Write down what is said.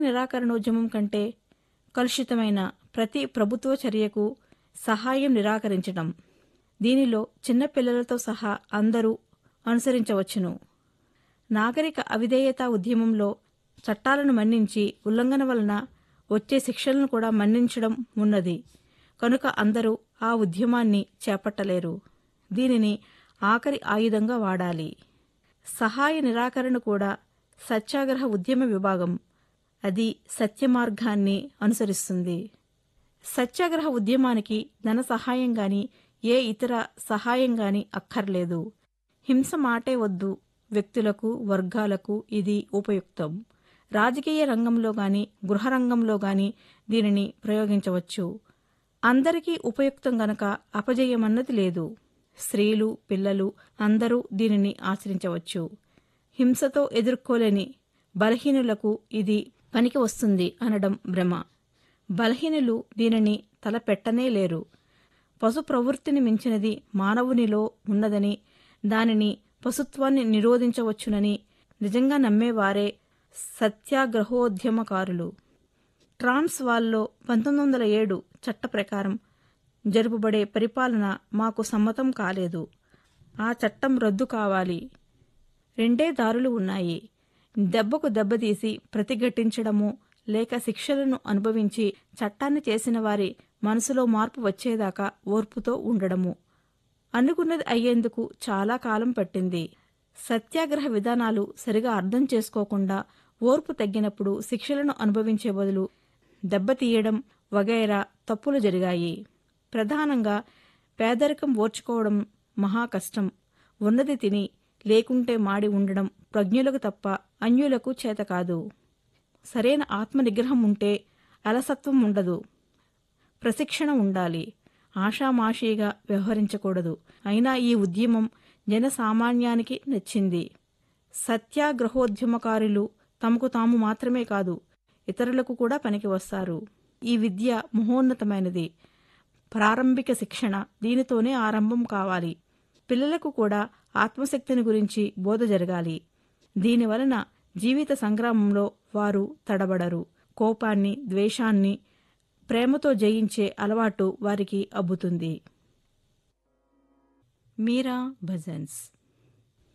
నిరాకరణోద్యమం కంటే కలుషితమైన ప్రతి ప్రభుత్వ చర్యకు సహాయం నిరాకరించడం. దీనిలో చిన్నపిల్లలతో సహా అందరూ అనుసరించవచ్చును. నాగరిక అవిధేయతా ఉద్యమంలో చట్టాలను మన్నించి ఉల్లంఘన వలన వచ్చే శిక్షలను కూడా మన్నించడం ఉన్నది కనుక అందరూ ఆ ఉద్యమాన్ని చేపట్టలేరు. దీనిని ఆఖరి ఆయుధంగా వాడాలి. సహాయ నిరాకరణ కూడా సత్యాగ్రహ ఉద్యమ విభాగం. అది సత్యమార్గాన్ని అనుసరిస్తుంది. సత్యాగ్రహ ఉద్యమానికి ధన సహాయం గాని ఏ ఇతర సహాయం గాని అక్కర్లేదు. హింస మాటే వద్దు. వ్యక్తులకు, వర్గాలకు ఇది ఉపయుక్తం. రాజకీయ రంగంలో గాని గృహ రంగంలో గాని దీనిని ప్రయోగించవచ్చు. అందరికీ ఉపయుక్తం గనక అపజయమన్నది లేదు. స్త్రీలు, పిల్లలు అందరూ దీనిని ఆచరించవచ్చు. హింసతో ఎదుర్కోలేని బలహీనులకు ఇది పనికి వస్తుంది అనడం భ్రమ. బలహీనులు దీనిని తలపెట్టనే లేరు. పశు ప్రవృత్తిని మించినది మానవునిలో ఉన్నదని, దానిని పశుత్వాన్ని నిరోధించవచ్చునని నిజంగా నమ్మేవారే సత్యాగ్రహోద్యమకారులు. ట్రాన్స్వాల్లో 1907 చట్ట ప్రకారం జరుపబడే పరిపాలన మాకు సమ్మతం కాలేదు. ఆ చట్టం రద్దు కావాలి. రెండే దారులు ఉన్నాయి. దెబ్బకు దెబ్బతీసి ప్రతిఘటించడము, లేక శిక్షలను అనుభవించి చట్టాన్ని చేసిన వారి మనసులో మార్పు వచ్చేదాకా ఓర్పుతో ఉండడము. అనుకున్నది అయ్యేందుకు చాలా కాలం పట్టింది. సత్యాగ్రహ విధానాలు సరిగా అర్థం చేసుకోకుండా ఓర్పు తగ్గినప్పుడు శిక్షలను అనుభవించే బదులు దెబ్బతీయడం వగైరా తప్పులు జరిగాయి. ప్రధానంగా పేదరికం ఓర్చుకోవడం మహా కష్టం. ఉన్నది తిని లేకుంటే మాడి ఉండడం ప్రజ్ఞులకు తప్ప అన్యులకు చేతకాదు. సరైన ఆత్మనిగ్రహం ఉంటే అలసత్వం ఉండదు. ప్రశిక్షణ ఉండాలి. ఆషామాషీగా వ్యవహరించకూడదు. అయినా ఈ ఉద్యమం జనసామాన్యానికి నచ్చింది. సత్యాగ్రహోద్యమకారులు తమకు తాము మాత్రమే కాదు, ఇతరులకు కూడా పనికి వస్తారు. ఈ విద్య మహోన్నతమైనది. ప్రారంభిక శిక్షణ దీనితోనే ఆరంభం కావాలి. పిల్లలకు కూడా ఆత్మశక్తిని గురించి బోధ జరగాలి. దీనివలన జీవిత సంగ్రామంలో వారు తడబడరు. కోపాన్ని, ద్వేషాన్ని ప్రేమతో జయించే అలవాటు వారికి అబ్బుతుంది. మీరా భజన్స్.